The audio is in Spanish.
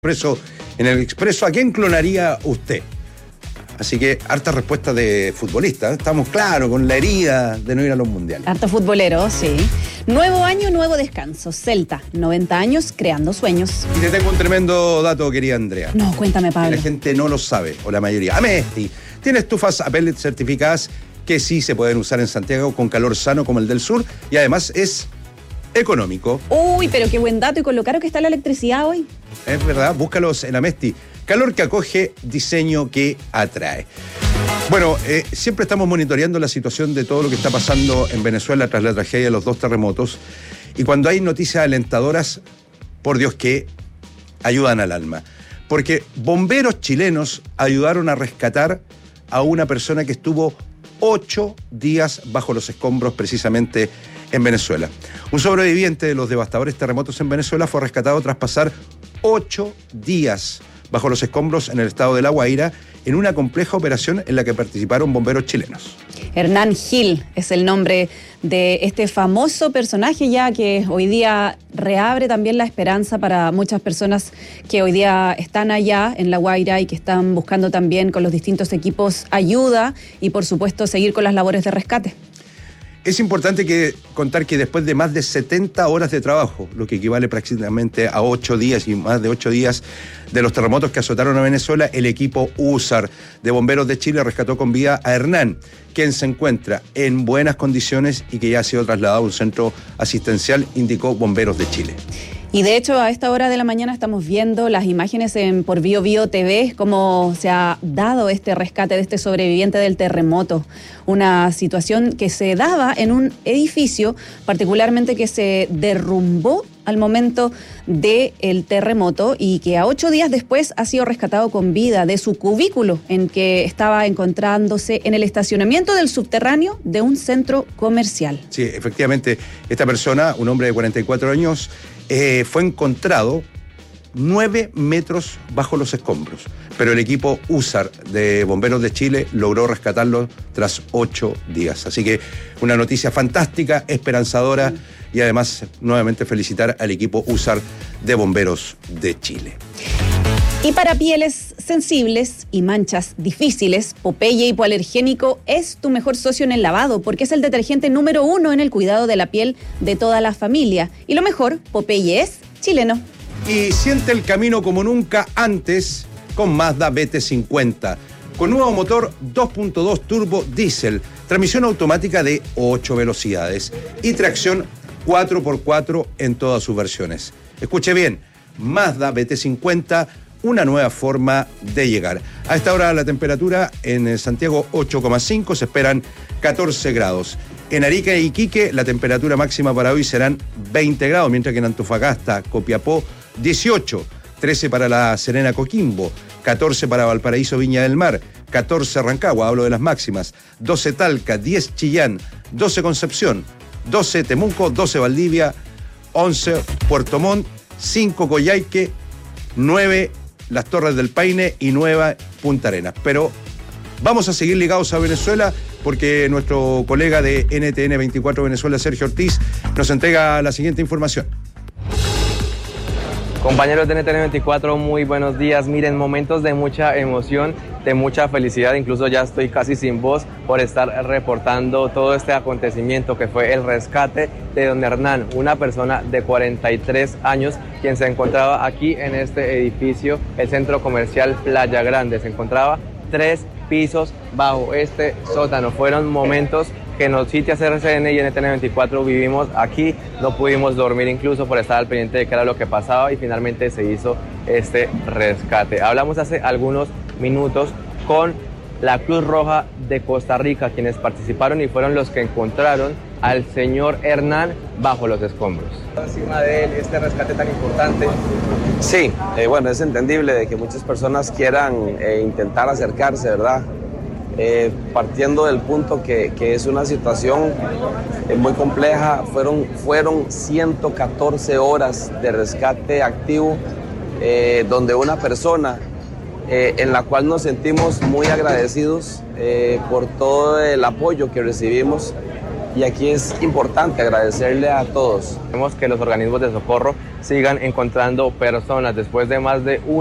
En el Expreso, ¿a quién clonaría usted? Así que harta respuesta de futbolista. Estamos claros con la herida de no ir a los mundiales. Harto futbolero, sí. Nuevo año, nuevo descanso. Celta, 90 años creando sueños. Y te tengo un tremendo dato, querida Andrea. No, cuéntame, Pablo. Que la gente no lo sabe, o la mayoría. Amesti tiene estufas a pellet certificadas que sí se pueden usar en Santiago con calor sano como el del sur y además es económico. Uy, pero qué buen dato y con lo caro que está la electricidad hoy. Es verdad, búscalos en Amesti. Calor que acoge, diseño que atrae. Bueno, siempre estamos monitoreando la situación de todo lo que está pasando en Venezuela tras la tragedia de los 2 terremotos. Y cuando hay noticias alentadoras, por Dios que ayudan al alma. Porque bomberos chilenos ayudaron a rescatar a una persona que estuvo 8 días bajo los escombros precisamente en Venezuela. Un sobreviviente de los devastadores terremotos en Venezuela fue rescatado tras pasar 8 días bajo los escombros en el estado de La Guaira, en una compleja operación en la que participaron bomberos chilenos. Hernán Gil es el nombre de este famoso personaje ya que hoy día reabre también la esperanza para muchas personas que hoy día están allá en La Guaira y que están buscando también con los distintos equipos ayuda y por supuesto seguir con las labores de rescate. Es importante contar que después de más de 70 horas de trabajo, lo que equivale prácticamente a 8 días y más de 8 días de los terremotos que azotaron a Venezuela, el equipo USAR de Bomberos de Chile rescató con vida a Hernán, quien se encuentra en buenas condiciones y que ya ha sido trasladado a un centro asistencial, indicó Bomberos de Chile. Y de hecho, a esta hora de la mañana estamos viendo las imágenes por Bio Bio TV, cómo se ha dado este rescate de este sobreviviente del terremoto. Una situación que se daba en un edificio, particularmente que se derrumbó al momento del terremoto y que a 8 días después ha sido rescatado con vida de su cubículo en que estaba encontrándose en el estacionamiento del subterráneo de un centro comercial. Sí, efectivamente, esta persona, un hombre de 44 años, fue encontrado 9 metros bajo los escombros, pero el equipo USAR de Bomberos de Chile logró rescatarlo tras 8 días. Así que una noticia fantástica, esperanzadora y además nuevamente felicitar al equipo USAR de Bomberos de Chile. Y para pieles sensibles y manchas difíciles, Popeye Hipoalergénico es tu mejor socio en el lavado porque es el detergente número 1 en el cuidado de la piel de toda la familia. Y lo mejor, Popeye es chileno. Y siente el camino como nunca antes con Mazda BT50. Con nuevo motor 2.2 turbo diésel, transmisión automática de 8 velocidades y tracción 4x4 en todas sus versiones. Escuche bien, Mazda BT50, una nueva forma de llegar. A esta hora la temperatura en Santiago 8,5, se esperan 14 grados. En Arica y Iquique la temperatura máxima para hoy serán 20 grados, mientras que en Antofagasta, Copiapó 18, 13 para La Serena, Coquimbo, 14 para Valparaíso, Viña del Mar, 14 Rancagua, hablo de las máximas, 12 Talca, 10 Chillán, 12 Concepción, 12 Temuco, 12 Valdivia, 11 Puerto Montt, 5 Coyhaique, 9 Las Torres del Paine y 9 Punta Arenas. Pero vamos a seguir ligados a Venezuela porque nuestro colega de NTN 24 Venezuela, Sergio Ortiz, nos entrega la siguiente información. Compañeros de NTN 24, muy buenos días. Miren, momentos de mucha emoción, de mucha felicidad, incluso ya estoy casi sin voz por estar reportando todo este acontecimiento que fue el rescate de don Hernán, una persona de 43 años, quien se encontraba aquí en este edificio, el centro comercial Playa Grande. Se encontraba 3 pisos bajo este sótano. Fueron momentos que Noticias RCN y NTN 24 vivimos aquí, no pudimos dormir incluso por estar al pendiente de qué era lo que pasaba y finalmente se hizo este rescate. Hablamos hace algunos minutos con la Cruz Roja de Costa Rica, quienes participaron y fueron los que encontraron al señor Hernán bajo los escombros. Encima de él, este rescate tan importante. Sí, bueno, es entendible de que muchas personas quieran intentar acercarse, ¿verdad? Partiendo del punto que es una situación muy compleja, fueron 114 horas de rescate activo, donde una persona en la cual nos sentimos muy agradecidos por todo el apoyo que recibimos Y aquí es importante agradecerle a todos. Queremos que los organismos de socorro sigan encontrando personas después de más de